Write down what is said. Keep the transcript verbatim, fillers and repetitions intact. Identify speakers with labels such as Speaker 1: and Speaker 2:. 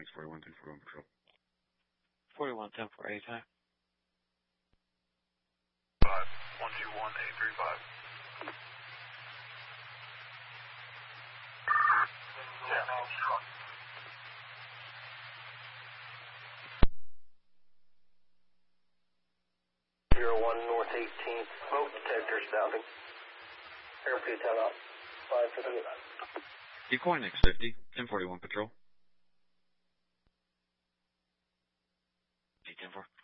Speaker 1: Phoenix forty-one ten forty-one patrol.
Speaker 2: forty-one ten for anytime.
Speaker 3: five one two one eight three five.
Speaker 4: zero one North eighteenth, smoke detector stopping. Airfield timeout. five fifty-eight.
Speaker 1: Decoy next fifty, ten forty-one patrol.
Speaker 2: G ten four.